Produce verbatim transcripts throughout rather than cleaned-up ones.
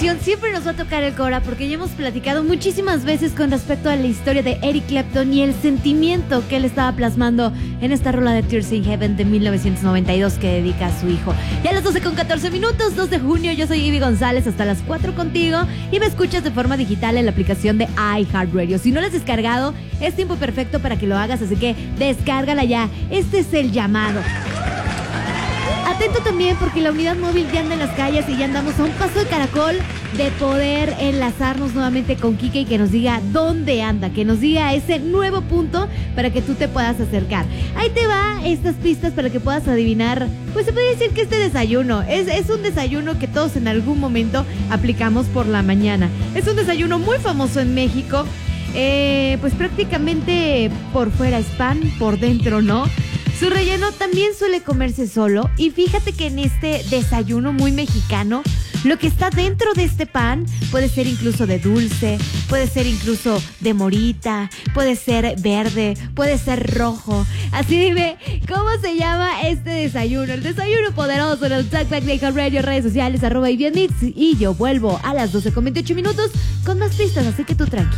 canción siempre nos va a tocar el Cora porque ya hemos platicado muchísimas veces con respecto a la historia de Eric Clapton y el sentimiento que él estaba plasmando en esta rola de Tears in Heaven de mil novecientos noventa y dos que dedica a su hijo. Ya a las doce con catorce minutos, dos de junio, yo soy Ivy González, hasta las cuatro contigo y me escuchas de forma digital en la aplicación de iHeartRadio. Si no la has descargado, es tiempo perfecto para que lo hagas, así que descárgala ya. Este es el llamado. Atento también porque la unidad móvil ya anda en las calles y ya andamos a un paso de caracol de poder enlazarnos nuevamente con Kike y que nos diga dónde anda, que nos diga ese nuevo punto para que tú te puedas acercar. Ahí te va estas pistas para que puedas adivinar, pues se puede decir que este desayuno es, es un desayuno que todos en algún momento aplicamos por la mañana. Es un desayuno muy famoso en México, eh, pues prácticamente por fuera es pan, por dentro no. Su relleno también suele comerse solo y fíjate que en este desayuno muy mexicano, lo que está dentro de este pan puede ser incluso de dulce, puede ser incluso de morita, puede ser verde, puede ser rojo. Así dime, ¿cómo se llama este desayuno? El desayuno poderoso en el Tag Tag de iHeartRadio, redes sociales, arroba Ibianix. Y yo vuelvo a las doce con veintiocho minutos con más pistas, así que tú tranqui.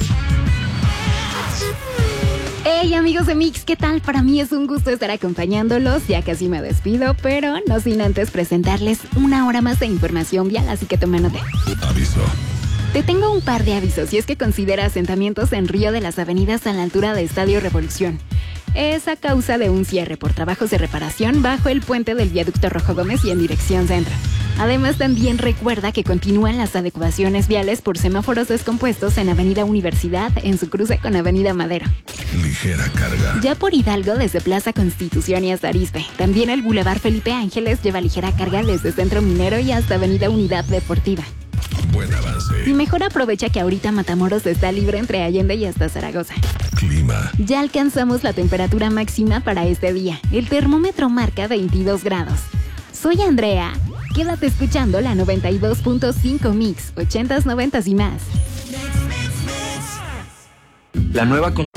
Hey amigos de Mix, ¿qué tal? Para mí es un gusto estar acompañándolos, ya casi me despido, pero no sin antes presentarles una hora más de información vial, así que tomen nota. Aviso. Te tengo un par de avisos si es que considera asentamientos en Río de las Avenidas a la altura de Estadio Revolución. Es a causa de un cierre por trabajos de reparación bajo el puente del viaducto Rojo Gómez y en dirección centro. Además, también recuerda que continúan las adecuaciones viales por semáforos descompuestos en Avenida Universidad en su cruce con Avenida Madero. Ligera carga. Ya por Hidalgo desde Plaza Constitución y hasta Arizpe. También el Boulevard Felipe Ángeles lleva ligera carga desde Centro Minero y hasta Avenida Unidad Deportiva. Buen avance. Y mejor aprovecha que ahorita Matamoros está libre entre Allende y hasta Zaragoza. Clima. Ya alcanzamos la temperatura máxima para este día. El termómetro marca veintidós grados. Soy Andrea. Quédate escuchando la noventa y dos punto cinco Mix, ochentas, noventas y más. La nueva